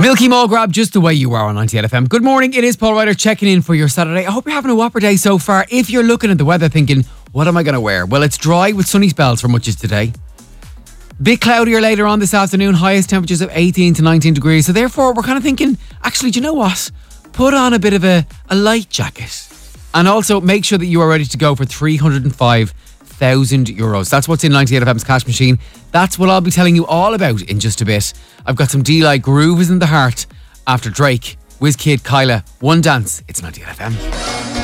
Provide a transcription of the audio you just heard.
Milky Mall Grab, just the way you are on 98 FM. Good morning, it is Paul Ryder checking in for your Saturday. I hope you're having a whopper day so far. If you're looking at the weather thinking, what am I going to wear? Well, it's dry with sunny spells for much of today. Bit cloudier later on this afternoon, highest temperatures of 18 to 19 degrees. So therefore, we're kind of thinking, actually, do you know what? Put on a bit of a light jacket. And also make sure that you are ready to go for €305,000. That's what's in 98FM's cash machine. That's what I'll be telling you all about in just a bit. I've got some D-Like Groove is in the Heart after Drake, Wizkid, Kyla, One Dance. It's 98FM.